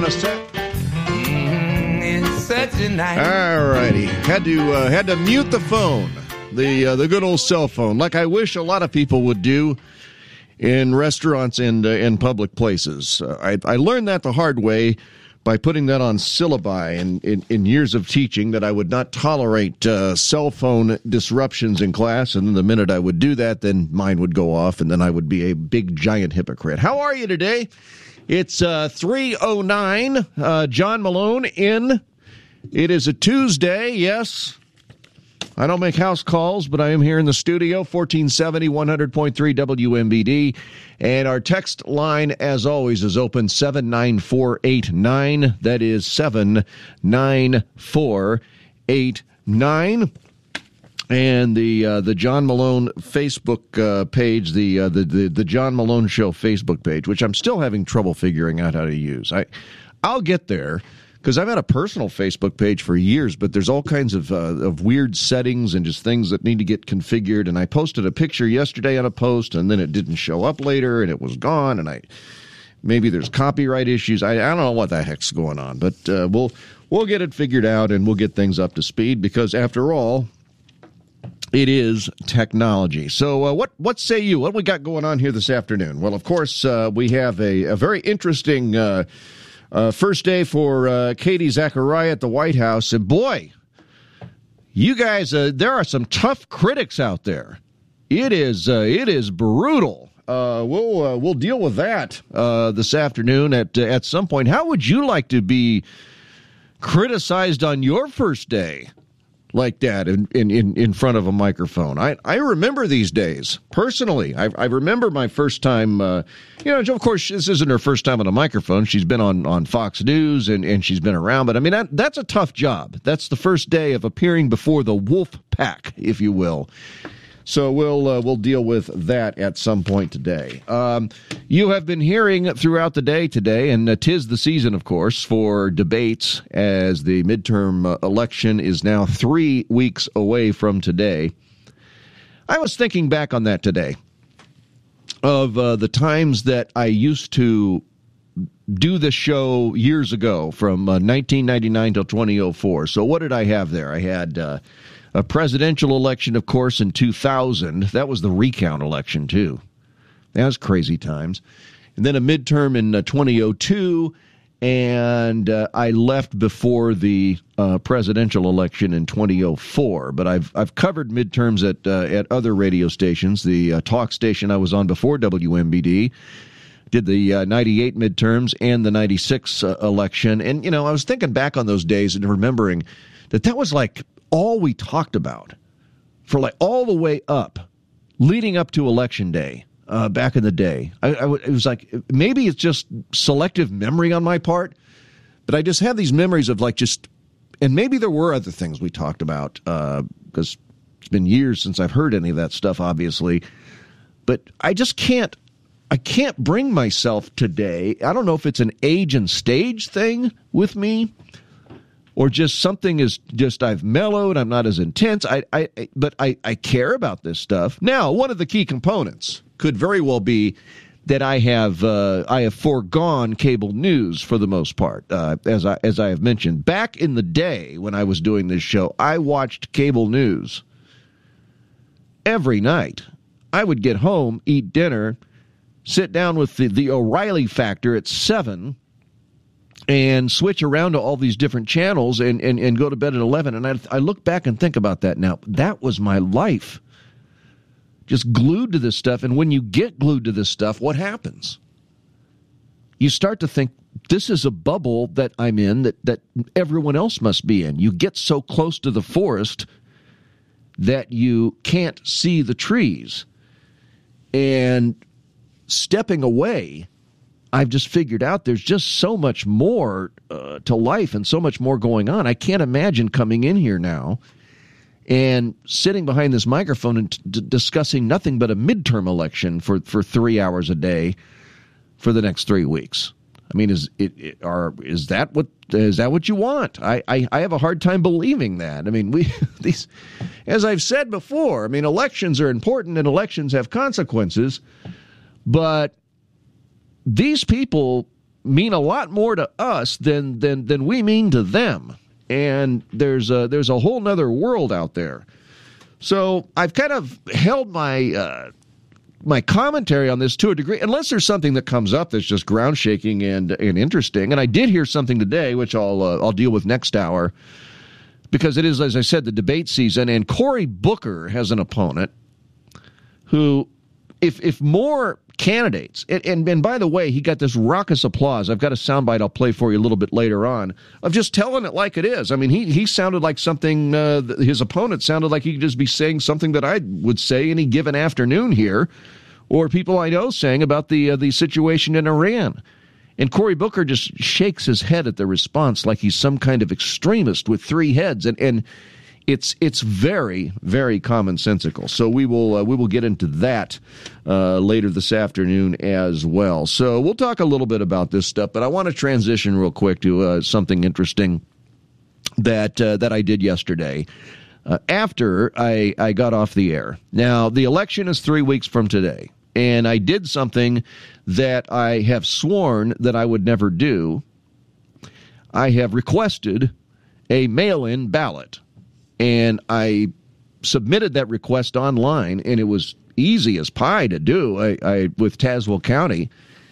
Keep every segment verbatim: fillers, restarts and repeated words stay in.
on a sec. Mm, it's such a night. All righty. Had to, uh, had to mute the phone, the, uh, the good old cell phone, like I wish a lot of people would do in restaurants and uh, in public places. Uh, I, I learned that the hard way by putting that on syllabi in, in, in years of teaching, that I would not tolerate uh, cell phone disruptions in class. And then the minute I would do that, then mine would go off, and then I would be a big, giant hypocrite. How are you today? It's uh, three oh nine. Uh, John Malone in. It is a Tuesday, yes. I don't make house calls, but I am here in the studio, fourteen seventy, one hundred point three W M B D. And our text line, as always, is open seven nine four eight nine. That is seven nine four eight nine. And the uh, the John Malone Facebook uh, page, the, uh, the the the John Malone Show Facebook page, which I'm still having trouble figuring out how to use. I I'll get there, because I've had a personal Facebook page for years, but there's all kinds of uh, of weird settings and just things that need to get configured. And I posted a picture yesterday on a post, and then it didn't show up later, and it was gone. And I maybe there's copyright issues. I, I don't know what the heck's going on, but uh, we'll we'll get it figured out, and we'll get things up to speed, because after all, it is technology. So uh, what what say you? What we got going on here this afternoon? Well, of course, uh, we have a, a very interesting uh, uh, first day for uh, Katie Zachariah at the White House. And boy, you guys, uh, there are some tough critics out there. It is uh, it is brutal. Uh, we'll uh, we'll deal with that uh, this afternoon at uh, at some point. How would you like to be criticized on your first day like that in, in, in front of a microphone? I, I remember these days, personally. I, I remember my first time, uh, you know, of course, this isn't her first time on a microphone. She's been on, on Fox News, and, and she's been around. But, I mean, that, that's a tough job. That's the first day of appearing before the wolf pack, if you will. So we'll uh, we'll deal with that at some point today. Um, you have been hearing throughout the day today, and uh, 'tis the season, of course, for debates, as the midterm uh, election is now three weeks away from today. I was thinking back on that today, of uh, the times that I used to do this show years ago, from uh, nineteen ninety-nine till twenty oh four. So what did I have there? I had Uh, a presidential election, of course, in two thousand. That was the recount election, too. That was crazy times. And then a midterm in uh, twenty oh two, and uh, I left before the uh, presidential election in twenty oh four. But I've I've covered midterms at uh, at other radio stations. The uh, talk station I was on before W M B D did the uh, ninety-eight midterms and the ninety-six uh, election. And, you know, I was thinking back on those days and remembering that that was like all we talked about for like all the way up, leading up to Election Day uh, back in the day. I, I w- it was like, maybe it's just selective memory on my part, but I just have these memories of like just, and maybe there were other things we talked about, uh, because it's been years since I've heard any of that stuff, obviously, but I just can't, I can't bring myself today. I don't know if it's an age and stage thing with me, or just something is just I've mellowed, I'm not as intense. I, I, but I, I care about this stuff. Now, one of the key components could very well be that I have uh, I have foregone cable news for the most part, uh, as I as I have mentioned. Back in the day when I was doing this show, I watched cable news every night. I would get home, eat dinner, sit down with the, the O'Reilly Factor at seven, and switch around to all these different channels and, and, and go to bed at eleven. And I, I look back and think about that now. That was my life. Just glued to this stuff. And when you get glued to this stuff, what happens? You start to think, this is a bubble that I'm in that, that everyone else must be in. You get so close to the forest that you can't see the trees. And stepping away, I've just figured out there's just so much more uh, to life and so much more going on. I can't imagine coming in here now and sitting behind this microphone and d- discussing nothing but a midterm election for, for three hours a day for the next three weeks. I mean, is it, it are is that what is that what you want? I, I, I have a hard time believing that. I mean, we these, as I've said before, I mean, elections are important and elections have consequences, but these people mean a lot more to us than than than we mean to them. And there's a, there's a whole nother world out there. So I've kind of held my uh, my commentary on this to a degree, unless there's something that comes up that's just ground shaking and and interesting. And I did hear something today, which I'll uh, I'll deal with next hour, because it is, as I said, the debate season, and Cory Booker has an opponent who, if if more candidates, and, and, and by the way, he got this raucous applause. I've got a soundbite I'll play for you a little bit later on of just telling it like it is. I mean, he he sounded like something, uh, his opponent sounded like he could just be saying something that I would say any given afternoon here, or people I know saying about the uh, the situation in Iran. And Cory Booker just shakes his head at the response like he's some kind of extremist with three heads, and and it's it's very, very commonsensical. So we will uh, we will get into that uh, later this afternoon as well. So we'll talk a little bit about this stuff, but I want to transition real quick to uh, something interesting that uh, that I did yesterday uh, after I I got off the air. Now the election is three weeks from today. And I did something that I have sworn that I would never do. I have requested a mail-in ballot. And I submitted that request online, and it was easy as pie to do I, I, with Tazewell County.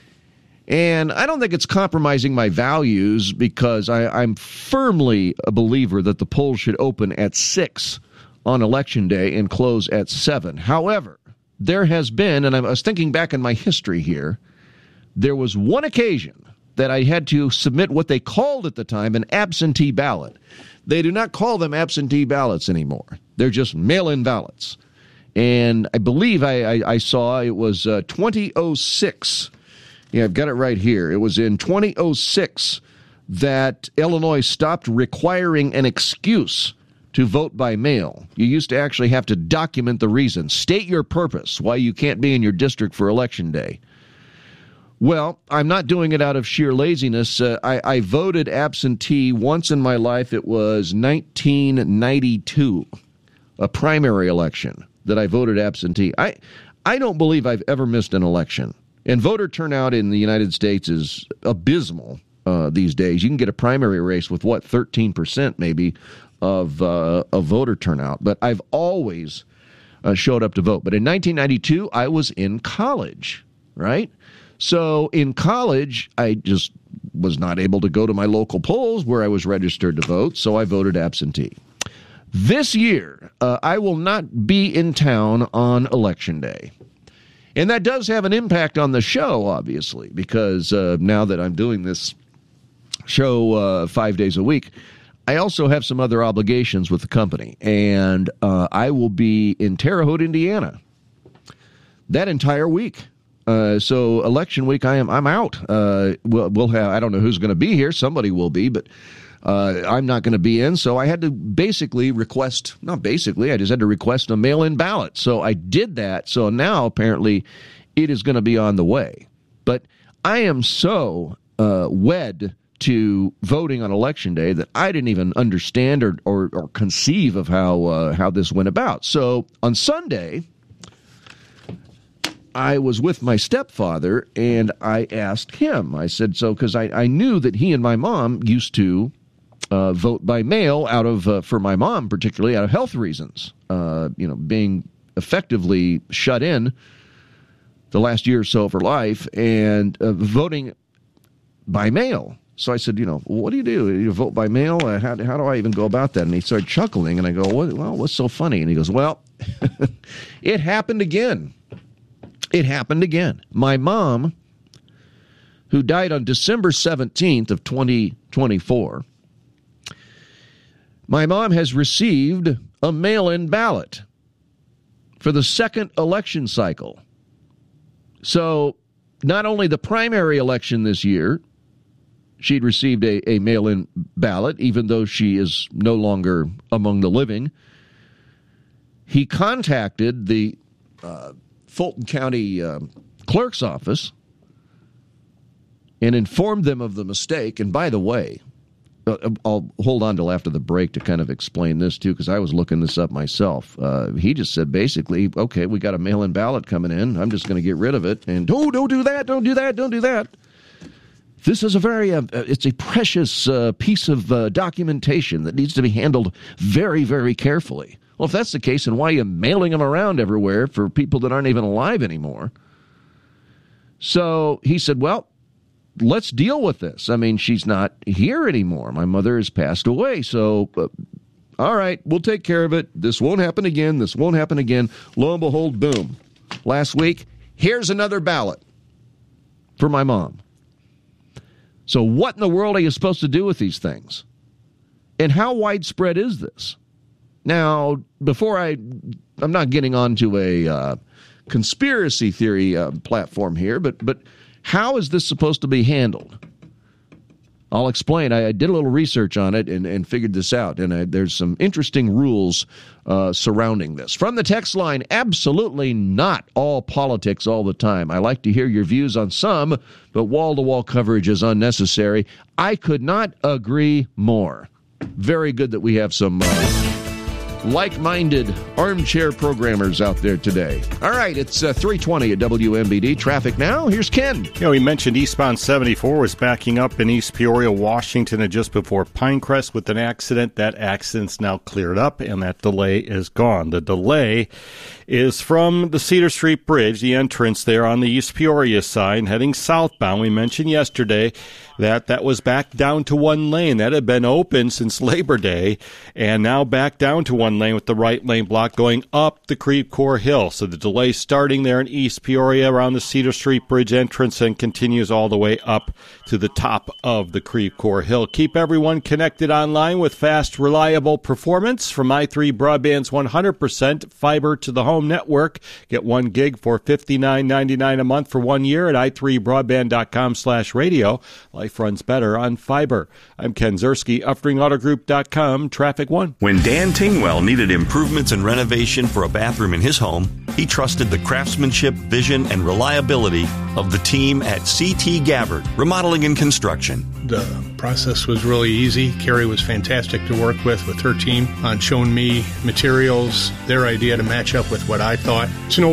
And I don't think it's compromising my values, because I, I'm firmly a believer that the polls should open at six on Election Day and close at seven. However, there has been, and I was thinking back in my history here, there was one occasion that I had to submit what they called at the time an absentee ballot. They do not call them absentee ballots anymore. They're just mail-in ballots. And I believe I, I, I saw it was uh, twenty oh six. Yeah, I've got it right here. It was in twenty oh six that Illinois stopped requiring an excuse to vote by mail. You used to actually have to document the reason, state your purpose, why you can't be in your district for Election Day. Well, I'm not doing it out of sheer laziness. Uh, I, I voted absentee once in my life. It was nineteen ninety-two, a primary election that I voted absentee. I, I don't believe I've ever missed an election. And voter turnout in the United States is abysmal uh, these days. You can get a primary race with, what, thirteen percent maybe of uh, of voter turnout, but I've always uh, showed up to vote. But in nineteen ninety-two, I was in college, right? So in college, I just was not able to go to my local polls where I was registered to vote, so I voted absentee. This year, uh, I will not be in town on Election Day. And that does have an impact on the show, obviously, because uh, now that I'm doing this show uh, five days a week, I also have some other obligations with the company, and uh, I will be in Terre Haute, Indiana, that entire week. Uh, so election week, I am I'm out. Uh, we'll, we'll have I don't know who's going to be here. Somebody will be, but uh, I'm not going to be in. So I had to basically request, not basically, I just had to request a mail-in ballot. So I did that. So now apparently it is going to be on the way. But I am so uh, wed to voting on Election Day that I didn't even understand or or, or conceive of how uh, how this went about. So on Sunday, I was with my stepfather, and I asked him. I said, so, because I, I knew that he and my mom used to uh, vote by mail out of, uh, for my mom particularly, out of health reasons, uh, you know, being effectively shut in the last year or so of her life, and uh, voting by mail. So I said, you know, what do you do? You vote by mail? Uh, how, how do I even go about that? And he started chuckling, and I go, what, well, what's so funny? And he goes, well, it happened again. It happened again. My mom, who died on December seventeenth of twenty twenty-four, my mom has received a mail-in ballot for the second election cycle. So not only the primary election this year, she'd received a, a mail-in ballot, even though she is no longer among the living. He contacted the uh, Fulton County uh, clerk's office and informed them of the mistake. And by the way, uh, I'll hold on till after the break to kind of explain this, too, because I was looking this up myself. Uh, he just said, basically, okay, we got a mail-in ballot coming in. I'm just going to get rid of it. And, oh, don't do that, don't do that, don't do that. This is a very, uh, it's a precious uh, piece of uh, documentation that needs to be handled very, very carefully. Well, if that's the case, then why are you mailing them around everywhere for people that aren't even alive anymore? So he said, well, let's deal with this. I mean, she's not here anymore. My mother has passed away. So, uh, all right, we'll take care of it. This won't happen again. This won't happen again. Lo and behold, boom. Last week, here's another ballot for my mom. So what in the world are you supposed to do with these things? And how widespread is this? Now, before I, I'm not getting onto a uh, conspiracy theory uh, platform here, but but how is this supposed to be handled? I'll explain. I, I did a little research on it and, and figured this out, and I, there's some interesting rules uh, surrounding this. From the text line, absolutely not all politics all the time. I like to hear your views on some, but wall-to-wall coverage is unnecessary. I could not agree more. Very good that we have some Uh, like-minded armchair programmers out there today. All right, it's uh, three twenty at W M B D. Traffic now. Here's Ken. You know, we mentioned eastbound seventy-four was backing up in East Peoria, Washington, and just before Pinecrest with an accident. That accident's now cleared up, and that delay is gone. The delay is from the Cedar Street Bridge, the entrance there on the East Peoria side, heading southbound. We mentioned yesterday that that was back down to one lane. That had been open since Labor Day, and now back down to one lane with the right lane block going up the Creve Coeur Hill. So the delay starting there in East Peoria around the Cedar Street Bridge entrance and continues all the way up to the top of the Creve Coeur Hill. Keep everyone connected online with fast, reliable performance from i three Broadband's one hundred percent fiber to the home network. Get one gig for fifty-nine ninety-nine a month for one year at i three broadband dot com slash radio. Life runs better on fiber. I'm Ken Zerski, uftring auto group dot com, Traffic One. When Dan Tingwell needed improvements and renovation for a bathroom in his home, he trusted the craftsmanship, vision, and reliability of the team at C T Gabbard, Remodeling and Construction. The process was really easy. Carrie was fantastic to work with, with her team on showing me materials, their idea to match up with what I thought. It's no